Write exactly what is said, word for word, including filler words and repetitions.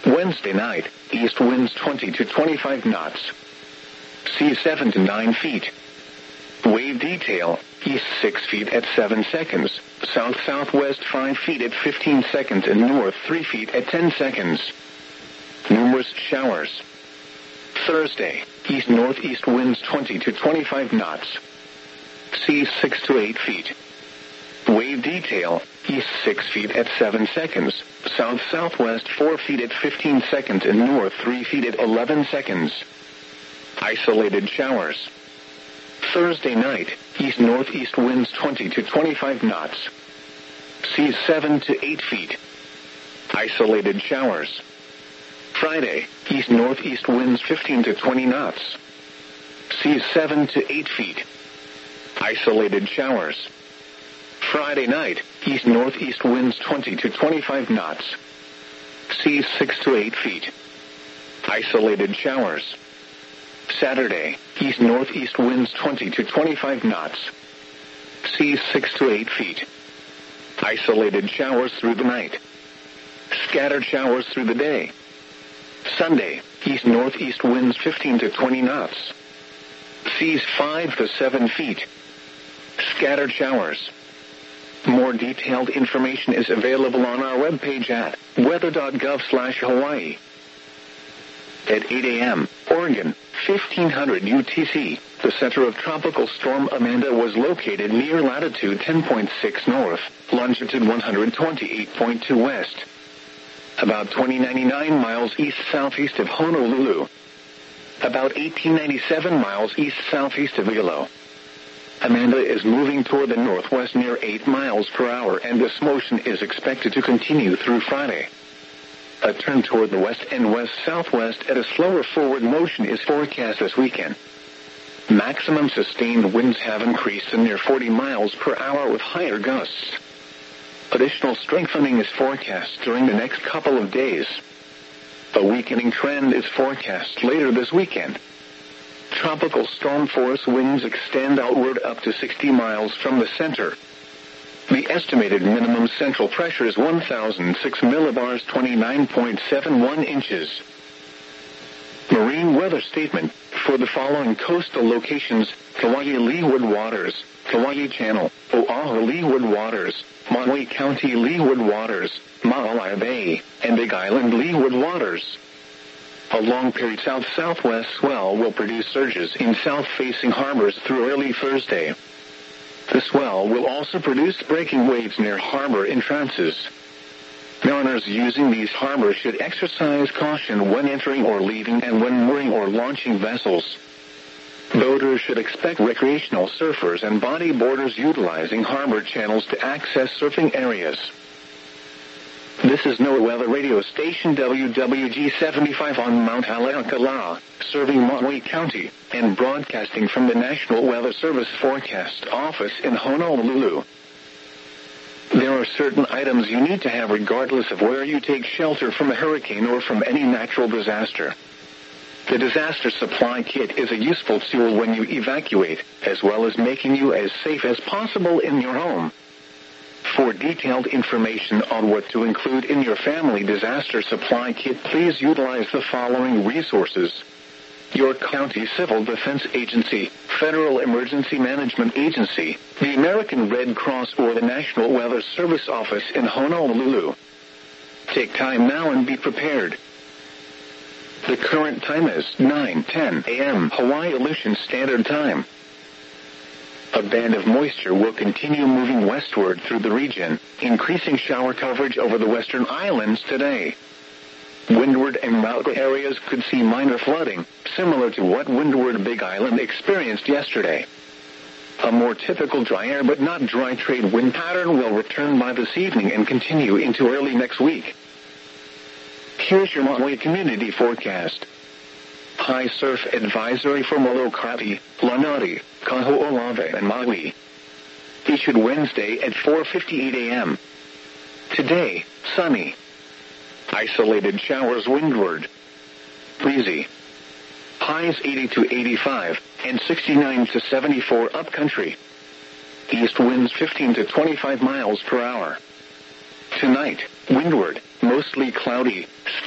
Wednesday night, east winds twenty to twenty-five knots. Sea seven to nine feet. Wave detail, east six feet at seven seconds, south-southwest five feet at fifteen seconds and north three feet at ten seconds. Numerous showers. Thursday, east-northeast winds twenty to twenty-five knots. Sea six to eight feet. Wave detail, east six feet at seven seconds, south-southwest four feet at fifteen seconds and north three feet at eleven seconds. Isolated showers. Thursday night, east-northeast winds twenty to twenty-five knots. Sea seven to eight feet. Isolated showers. Friday, east-northeast winds fifteen to twenty knots. Sea seven to eight feet. Isolated showers. Friday night, east-northeast winds twenty to twenty-five knots. Sea six to eight feet. Isolated showers. Saturday, east-northeast winds twenty to twenty-five knots. Sea six to eight feet. Isolated showers through the night. Scattered showers through the day. Sunday, east-northeast winds fifteen to twenty knots. Seas five to seven feet. Scattered showers. More detailed information is available on our webpage at weather dot gov slash Hawaii. At eight a.m., Oregon, fifteen hundred U T C, the center of Tropical Storm Amanda was located near latitude ten point six north, longitude one hundred twenty-eight point two west. About twenty ninety-nine miles east-southeast of Honolulu. About eighteen ninety-seven miles east-southeast of Hilo. Amanda is moving toward the northwest near eight miles per hour, and this motion is expected to continue through Friday. A turn toward the west and west-southwest at a slower forward motion is forecast this weekend. Maximum sustained winds have increased to near forty miles per hour with higher gusts. Additional strengthening is forecast during the next couple of days. A weakening trend is forecast later this weekend. Tropical storm force winds extend outward up to sixty miles from the center. The estimated minimum central pressure is one thousand six millibars, twenty-nine point seven one inches. Marine weather statement for the following coastal locations: Kauai Leeward Waters, Kauai Channel, Oahu Leeward Waters, Maui County Leeward Waters, Maui Bay, and Big Island Leeward Waters. A long-period south-southwest swell will produce surges in south-facing harbors through early Thursday. The swell will also produce breaking waves near harbor entrances. Mariners using these harbors should exercise caution when entering or leaving and when mooring or launching vessels. Boaters should expect recreational surfers and bodyboarders utilizing harbor channels to access surfing areas. This is NOAA Weather Radio Station W W G seventy-five on Mount Haleakala, serving Maui County, and broadcasting from the National Weather Service Forecast Office in Honolulu. There are certain items you need to have regardless of where you take shelter from a hurricane or from any natural disaster. The Disaster Supply Kit is a useful tool when you evacuate, as well as making you as safe as possible in your home. For detailed information on what to include in your family disaster supply kit, please utilize the following resources: your county civil defense agency, Federal Emergency Management Agency, the American Red Cross, or the National Weather Service Office in Honolulu. Take time now and be prepared. The current time is nine ten a.m. Hawaii Aleutian Standard Time. A band of moisture will continue moving westward through the region, increasing shower coverage over the western islands today. Windward and mountain areas could see minor flooding, similar to what Windward Big Island experienced yesterday. A more typical dry air but not dry trade wind pattern will return by this evening and continue into early next week. Here's your Maui community forecast. High surf advisory for Molokai, Lanai, Kaho'olawe, and Maui. Issued Wednesday at four fifty-eight a.m. Today, sunny. Isolated showers windward. Breezy. Highs eighty to eighty-five, and sixty-nine to seventy-four upcountry. East winds fifteen to twenty-five miles per hour. Tonight, windward, mostly cloudy.